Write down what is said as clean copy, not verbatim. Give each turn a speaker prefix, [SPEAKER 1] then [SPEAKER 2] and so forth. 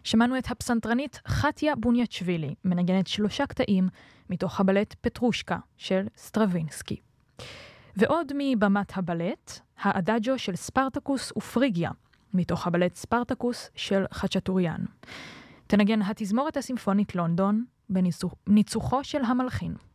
[SPEAKER 1] שמענו את הפסנתרנית חתיה בוניאצ'בילי, מנגנת 3 קטעים מתוך הבלט פטרושקה של סטרווינסקי. ועוד מבמת הבלט, האדאג'ו של ספרטקוס ופריגיה, מתוך הבלט ספרטקוס של חצ'טוריאן. תנגן התזמורת הסימפונית לונדון בניצוחו של המלחין.